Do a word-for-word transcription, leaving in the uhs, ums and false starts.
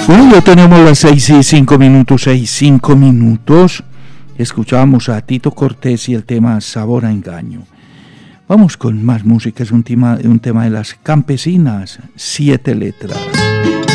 Bueno, ya tenemos las seis y cinco minutos, seis, cinco minutos. Escuchamos a Tito Cortés y el tema Sabor a Engaño. Vamos con más música, es un tema, un tema de las campesinas, siete letras.